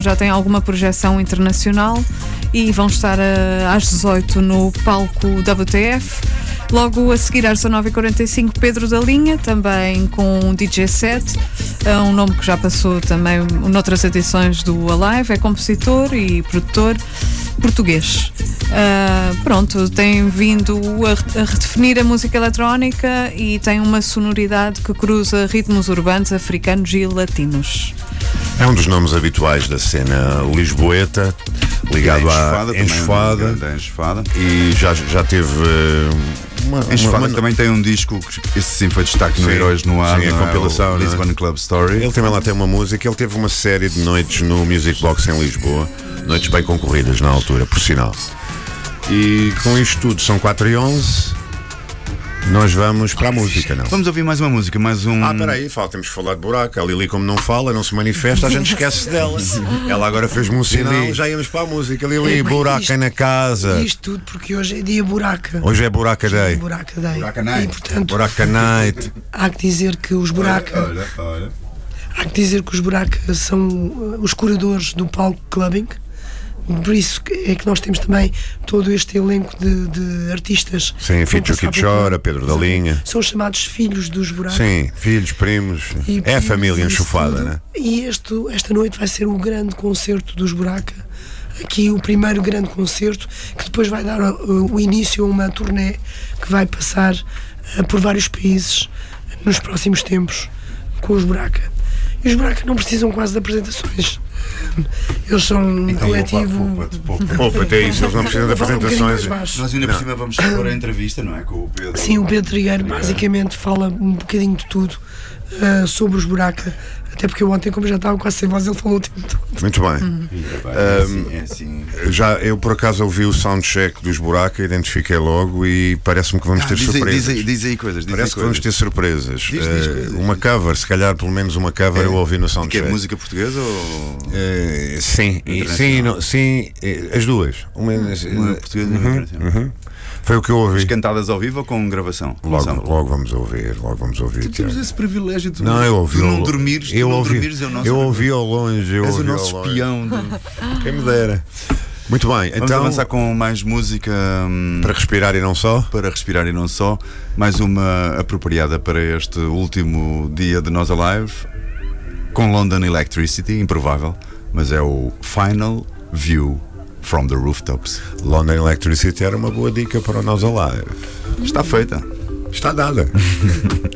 já tem alguma projeção internacional e vão estar às 18 no palco WTF. Logo a seguir, às 19h45, Pedro da Linha, também com um DJ set, um nome que já passou também noutras edições do Alive, é compositor e produtor português. Pronto, tem vindo a redefinir a música eletrónica e tem uma sonoridade que cruza ritmos urbanos, africanos e latinos. É um dos nomes habituais da cena lisboeta, ligado à Enxofada, e já teve Enxofada também tem um disco que esse sim foi destaque no Heróis no Ar, a compilação, o Lisbon Club Story. Ele também lá tem uma música, ele teve uma série de noites no Music Box em Lisboa, noites bem concorridas na altura, por sinal. E com isto tudo, são 4h11, nós vamos para a música, não? Vamos ouvir mais uma música, mais um... Peraí, temos que falar de Buraca. A Lili, como não fala, não se manifesta, a gente esquece dela. Ela agora fez-me um sinal, já íamos para a música. Lili, Buraca na casa. Isto tudo porque hoje é dia Buraca. Hoje é Buraca Day. Buraca Day. Buraca Night. E, portanto, Buraca Night. há que dizer que os Buraca... Olha. Há que dizer que os Buraca são os curadores do palco clubbing. Por isso é que nós temos também todo este elenco de artistas. Sim, Fitcho Quichora, Pedro da Linha. São chamados filhos dos Buraca. Sim, filhos, primos. É a família enxofada, né? E esta noite vai ser um grande concerto dos Buraca. Aqui o primeiro grande concerto, que depois vai dar o início a uma turnê que vai passar por vários países nos próximos tempos com os Buraca. E os Buraca não precisam quase de apresentações. Eles são um coletivo. Opa, até isso, eles não precisam de apresentações. Nós ainda por cima vamos ter a entrevista, não é? Com o Pedro. Sim, o Pedro Trigueiro basicamente fala um bocadinho de tudo sobre os Buraca. Até porque eu ontem, como já estava quase sem voz, ele falou o tempo todo. Muito bem. É assim. Eu por acaso ouvi o soundcheck dos Buraca, identifiquei logo e parece-me que vamos ter surpresas. Diz aí coisas. Parece que vamos ter surpresas. Diz coisas. Uma cover, se calhar pelo menos uma cover eu ouvi no soundcheck. Que é música portuguesa ou... Sim, as duas. Uma portuguesa e uma internacional. Foi o que eu ouvi. Mas cantadas ao vivo ou com gravação? Logo vamos ouvir. Tu temos esse privilégio de não dormires. Eu ouvi ao longe. És o nosso espião. Quem me dera. Muito bem, vamos avançar com mais música para respirar e não só. Mais uma apropriada para este último dia de Nós Alive, com London Electricity, improvável, mas é o Final View from the Rooftops. London Electricity era uma boa dica para o Nós Alive. Está feita. Está dada.